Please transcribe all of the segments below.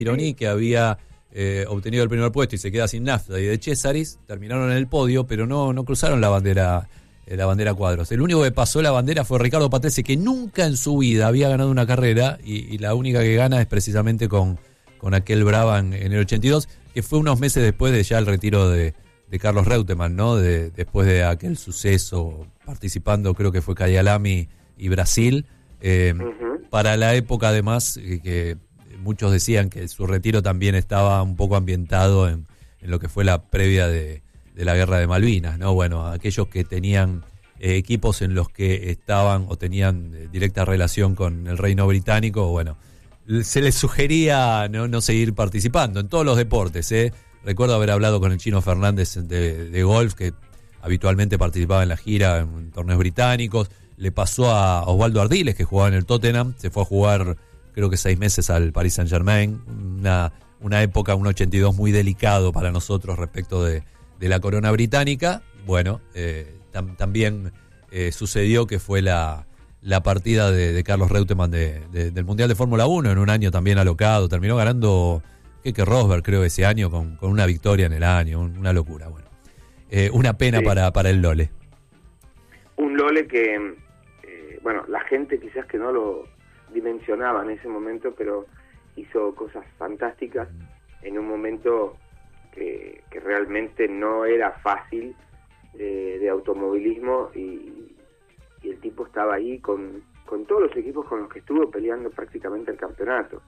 Pironi, que había obtenido el primer puesto y se queda sin nafta, y de Cesaris terminaron en el podio, pero no cruzaron la bandera cuadros. El único que pasó la bandera fue Ricardo Patrese, que nunca en su vida había ganado una carrera, y la única que gana es precisamente con aquel Brabham en el 82, que fue unos meses después de ya el retiro de Carlos Reutemann, ¿no? Después de aquel suceso, participando, creo que fue Kyalami y Brasil, para la época además que muchos decían que su retiro también estaba un poco ambientado en lo que fue la previa de la guerra de Malvinas, ¿no? Bueno, aquellos que tenían equipos en los que estaban o tenían directa relación con el reino británico, bueno, se les sugería no seguir participando en todos los deportes, ¿eh? Recuerdo haber hablado con el Chino Fernández de golf, que habitualmente participaba en la gira en torneos británicos. Le pasó a Osvaldo Ardiles, que jugaba en el Tottenham, se fue a jugar creo que 6 meses al Paris Saint-Germain, una época, un 82 muy delicado para nosotros respecto de la corona británica. Bueno, también sucedió que fue la partida de Carlos Reutemann del Mundial de Fórmula 1 en un año también alocado. Terminó ganando Keke Rosberg, creo, ese año con una victoria en el año, una locura. Bueno, una pena sí, para el Lole. Un Lole que, bueno, la gente quizás que no lo dimensionaba en ese momento, pero hizo cosas fantásticas en un momento que realmente no era fácil de automovilismo, y el tipo estaba ahí con todos los equipos con los que estuvo peleando prácticamente el campeonato.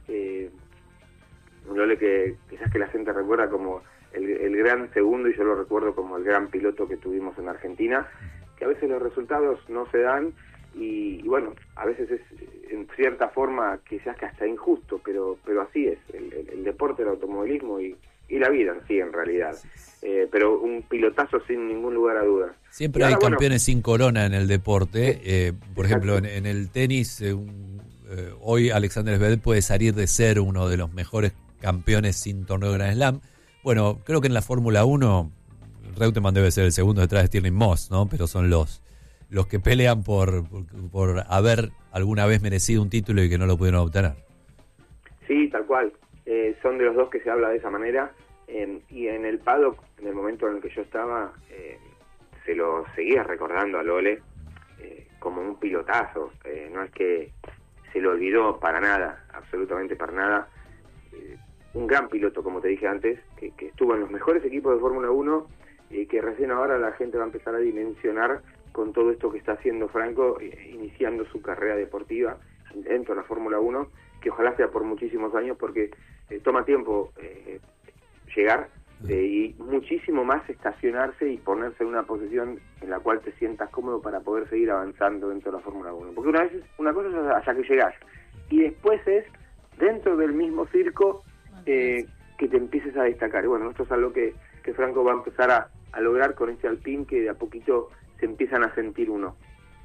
Un Lole que quizás que la gente recuerda como el gran segundo, y yo lo recuerdo como el gran piloto que tuvimos en Argentina, que a veces los resultados no se dan, y bueno, a veces es en cierta forma quizás que hasta injusto, pero así es el deporte, el automovilismo y la vida en sí, en realidad. Pero un pilotazo sin ningún lugar a dudas. Siempre hay campeones sin corona en el deporte. Por ejemplo, en el tenis, hoy Alexander Zverev puede salir de ser uno de los mejores campeones sin torneo de Grand Slam. Bueno, creo que en la Fórmula 1 Reutemann debe ser el segundo detrás de Stirling Moss, ¿no? Pero son los que pelean por haber alguna vez merecido un título y que no lo pudieron obtener. Sí, tal cual. Son de los dos que se habla de esa manera. Y en el paddock, en el momento en el que yo estaba, se lo seguía recordando a Lole como un pilotazo. No es que se lo olvidó para nada, absolutamente para nada. Un gran piloto, como te dije antes, que estuvo en los mejores equipos de Fórmula 1 y que recién ahora la gente va a empezar a dimensionar con todo esto que está haciendo Franco, iniciando su carrera deportiva dentro de la Fórmula 1, que ojalá sea por muchísimos años, porque toma tiempo llegar y muchísimo más estacionarse y ponerse en una posición en la cual te sientas cómodo para poder seguir avanzando dentro de la Fórmula 1. Porque una cosa es hasta que llegás, y después es dentro del mismo circo que te empieces a destacar. Y bueno, esto es algo que Franco va a empezar a lograr con este Alpine, que de a poquito se empiezan a sentir uno.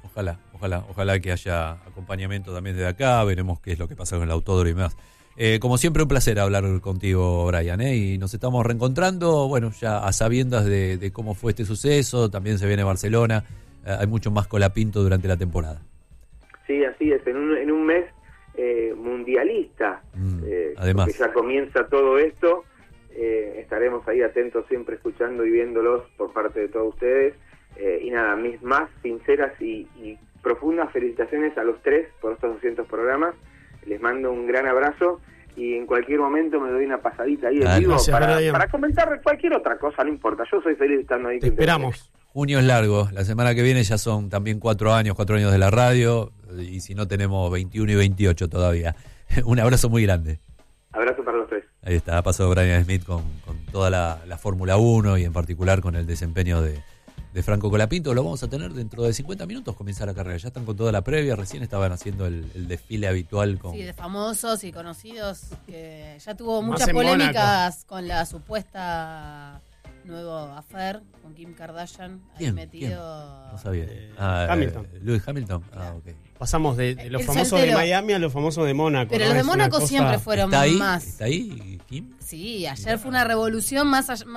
Ojalá que haya acompañamiento también desde acá. Veremos qué es lo que pasa con el autódromo y más. Como siempre, un placer hablar contigo, Brian, y nos estamos reencontrando, bueno, ya a sabiendas de cómo fue este suceso. También se viene Barcelona, hay mucho más colapinto durante la temporada. Sí, así es, en un mes mundialista, además, que ya comienza todo esto. Estaremos ahí atentos, siempre escuchando y viéndolos por parte de todos ustedes. Y nada, mis más sinceras y profundas felicitaciones a los tres por estos 200 programas. Les mando un gran abrazo, y en cualquier momento me doy una pasadita ahí en vivo para comentar cualquier otra cosa, no importa. Yo soy feliz estando ahí. Te esperamos. Junio es largo, la semana que viene ya son también 4 años de la radio, y si no tenemos 21 y 28 todavía. Un abrazo muy grande. Abrazo para los tres. Ahí está, pasó Brian Smith con toda la Fórmula 1 y en particular con el desempeño de Franco Colapinto. Lo vamos a tener dentro de 50 minutos, comienza la carrera. Ya están con toda la previa, recién estaban haciendo el desfile habitual. Sí, de famosos y conocidos, que ya tuvo muchas polémicas con la supuesta nuevo affair con Kim Kardashian. Ahí metido. ¿Quién? No sabía. Hamilton. Lewis Hamilton. Ok. Pasamos de los famosos de Miami a los famosos de Mónaco. Pero los de Mónaco siempre fueron más. ¿Está ahí Kim? Sí, ayer fue una revolución más allá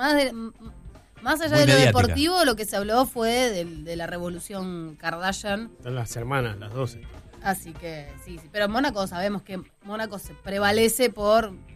de lo deportivo. Lo que se habló fue de la revolución Kardashian. Están las hermanas, las 12. Así que sí, pero en Mónaco sabemos que Mónaco se prevalece por